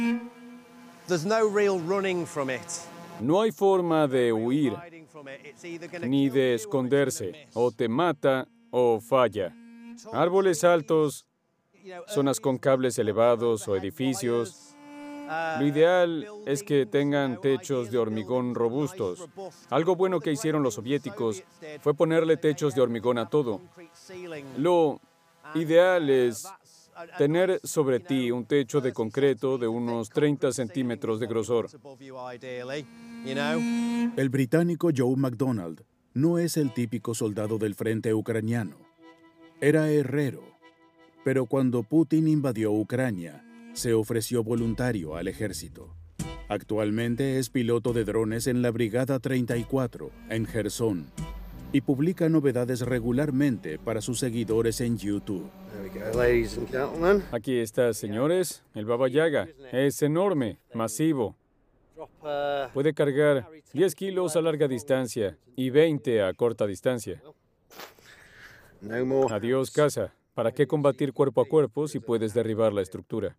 No hay forma de huir, ni de esconderse. O te mata o falla. Árboles altos, zonas con cables elevados o edificios. Lo ideal es que tengan techos de hormigón robustos. Algo bueno que hicieron los soviéticos fue ponerle techos de hormigón a todo. Lo ideal es tener sobre ti un techo de concreto de unos 30 centímetros de grosor. El británico Joe McDonald no es el típico soldado del frente ucraniano. Era herrero, pero cuando Putin invadió Ucrania, se ofreció voluntario al ejército. Actualmente es piloto de drones en la Brigada 34, en Jersón, y publica novedades regularmente para sus seguidores en YouTube. Aquí está, señores, el Baba Yaga. Es enorme, masivo. Puede cargar 10 kilos a larga distancia y 20 a corta distancia. Adiós, casa. ¿Para qué combatir cuerpo a cuerpo si puedes derribar la estructura?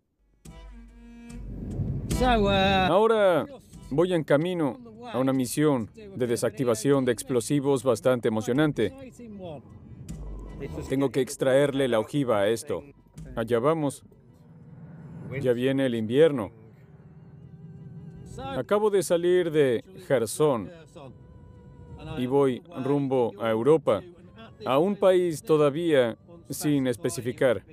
Ahora voy en camino a una misión de desactivación de explosivos bastante emocionante. Tengo que extraerle la ojiva a esto. Allá vamos. Ya viene el invierno. Acabo de salir de Jersón y voy rumbo a Europa, a un país todavía sin especificar.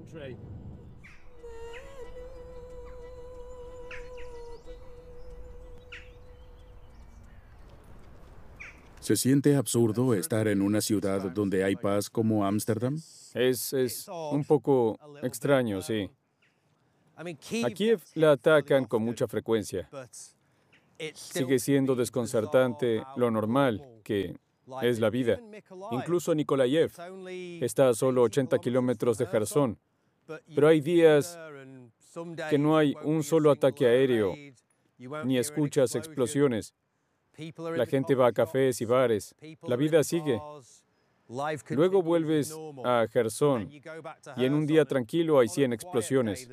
¿Se siente absurdo estar en una ciudad donde hay paz como Ámsterdam? Es un poco extraño, sí. A Kiev la atacan con mucha frecuencia. Sigue siendo desconcertante lo normal que es la vida. Incluso Nikolaev está a solo 80 kilómetros de Jersón. Pero hay días que no hay un solo ataque aéreo, ni escuchas explosiones. La gente va a cafés y bares. La vida sigue. Luego vuelves a Jersón y en un día tranquilo hay 100 explosiones.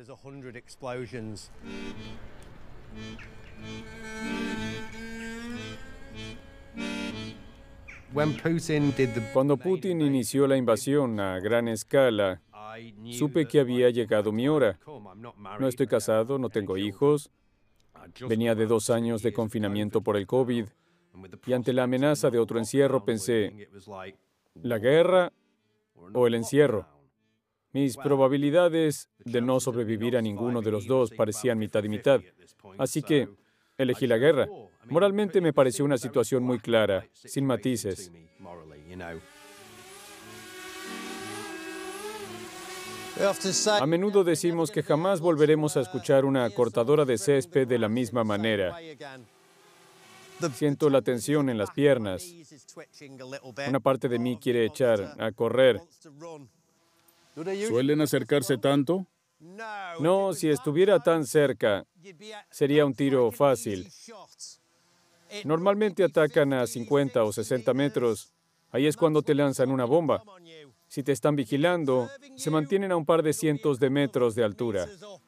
Cuando Putin inició la invasión a gran escala, supe que había llegado mi hora. No estoy casado, no tengo hijos. Venía de 2 años de confinamiento por el COVID. Y ante la amenaza de otro encierro pensé, ¿la guerra o el encierro? Mis probabilidades de no sobrevivir a ninguno de los dos parecían mitad y mitad. Así que elegí la guerra. Moralmente me pareció una situación muy clara, sin matices. A menudo decimos que jamás volveremos a escuchar una cortadora de césped de la misma manera. Siento la tensión en las piernas. Una parte de mí quiere echar a correr. ¿Suelen acercarse tanto? No, si estuviera tan cerca, sería un tiro fácil. Normalmente atacan a 50 o 60 metros. Ahí es cuando te lanzan una bomba. Si te están vigilando, se mantienen a un par de cientos de metros de altura.